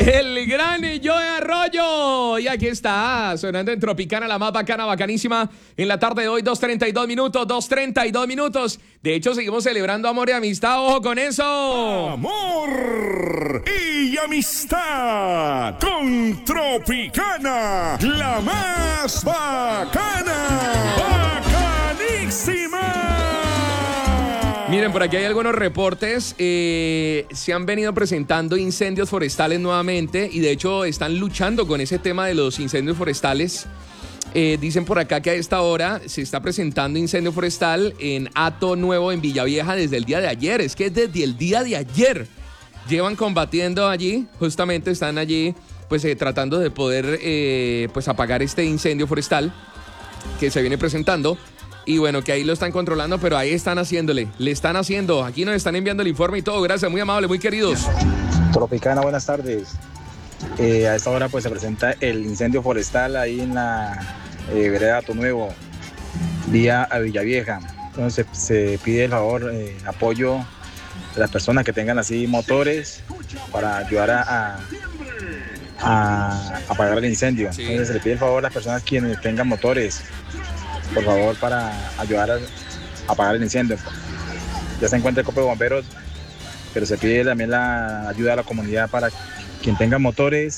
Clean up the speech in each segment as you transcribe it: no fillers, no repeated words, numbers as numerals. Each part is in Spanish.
El gran Joe Arroyo. Y aquí está, sonando en Tropicana, la más bacana, bacanísima. En la tarde de hoy, 2:32 minutos. De hecho, seguimos celebrando amor y amistad. ¡Ojo con eso! Amor y amistad con Tropicana, la más bacana. ¡Bacanísima! Miren, por aquí hay algunos reportes. Se han venido presentando incendios forestales nuevamente y de hecho están luchando con ese tema de los incendios forestales. Dicen por acá que a esta hora se está presentando incendio forestal en Hato Nuevo, en Villavieja, desde el día de ayer. Es que desde el día de ayer llevan combatiendo allí, justamente están allí pues tratando de poder pues apagar este incendio forestal que se viene presentando. Y bueno, que ahí lo están controlando, pero ahí están haciéndole, le están haciendo. Aquí nos están enviando el informe y todo. Gracias, muy amable, muy queridos. Tropicana, buenas tardes. A esta hora pues se presenta el incendio forestal ahí en la vereda Hato Nuevo, vía a Villavieja. Entonces se pide el favor, apoyo de las personas que tengan así motores para ayudar a apagar el incendio. Sí. Entonces se le pide el favor a las personas quienes tengan motores, por favor, para ayudar a apagar el incendio. Ya se encuentra el cuerpo de bomberos, pero se pide también la ayuda a la comunidad para quien tenga motores,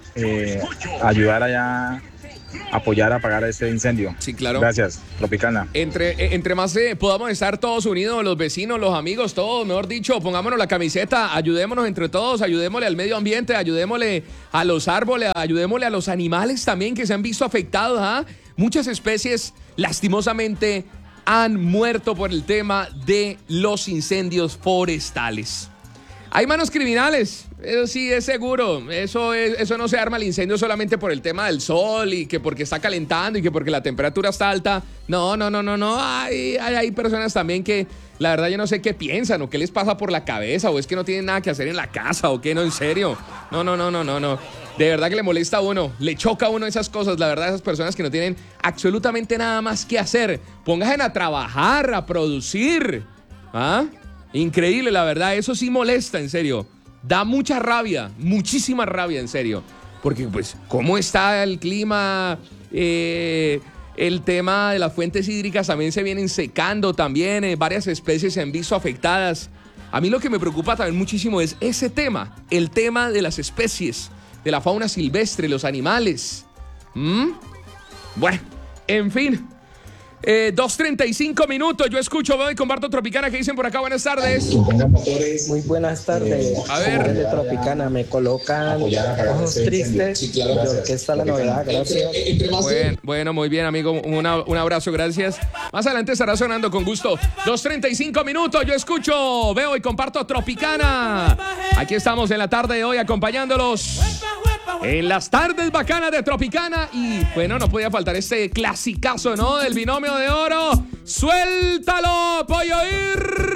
ayudar allá, apoyar a apagar este incendio. Sí, claro. Gracias, Tropicana. Entre más podamos estar todos unidos, los vecinos, los amigos, todos, mejor dicho, pongámonos la camiseta, ayudémonos entre todos, ayudémosle al medio ambiente, ayudémosle a los árboles, ayudémosle a los animales también que se han visto afectados, ¿ah? Muchas especies, lastimosamente, han muerto por el tema de los incendios forestales. Hay manos criminales, eso sí es seguro. Eso no se arma el incendio solamente por el tema del sol y que porque está calentando y que porque la temperatura está alta. No. Hay personas también que la verdad yo no sé qué piensan o qué les pasa por la cabeza o es que no tienen nada que hacer en la casa o qué, no, en serio. No. De verdad que le molesta a uno, le choca a uno esas cosas, la verdad, esas personas que no tienen absolutamente nada más que hacer. Pónganse a trabajar, a producir. ¿Ah? Increíble, la verdad, eso sí molesta, en serio. Da mucha rabia, muchísima rabia, en serio. Porque, pues, ¿cómo está el clima? El tema de las fuentes hídricas también se vienen secando también. Varias especies se han visto afectadas. A mí lo que me preocupa también muchísimo es ese tema, el tema de las especies, de la fauna silvestre, los animales. Bueno, en fin. 2:35 minutos. Yo escucho, veo y comparto Tropicana. ¿Qué dicen por acá? Buenas tardes. Muy buenas tardes. A ver. De Tropicana me colocan ojos tristes. De Orquesta La Novedad. Gracias. Bueno, muy bien, amigo. Un abrazo, gracias. Más adelante estará sonando con gusto. 2:35 minutos. Yo escucho, veo y comparto Tropicana. Aquí estamos en la tarde de hoy acompañándolos en las tardes bacanas de Tropicana. Y bueno, no podía faltar este clasicazo, ¿no? Del binomio de oro. ¡Suéltalo, pollo ir!